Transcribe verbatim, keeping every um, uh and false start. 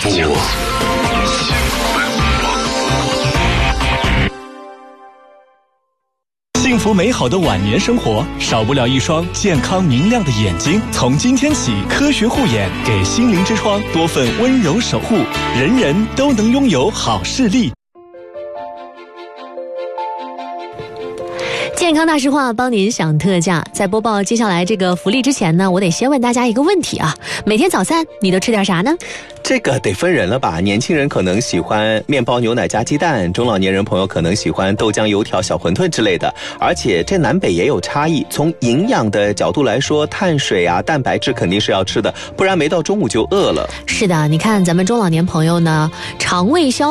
幸福美好的晚年生活，少不了一双健康明亮的眼睛。从今天起，科学护眼给心灵之窗多份温柔守护，人人都能拥有好视力。 健康大实话帮您享特价。在播报接下来这个福利之前呢，我得先问大家一个问题啊，每天早餐你都吃点啥呢？ 这个得分人了吧，年轻人可能喜欢面包牛奶加鸡蛋，中老年人朋友可能喜欢豆浆油条小馄饨之类的，而且这南北也有差异。从营养的角度来说，碳水啊蛋白质肯定是要吃的，不然没到中午就饿了。 是的，你看咱们中老年朋友呢，肠胃消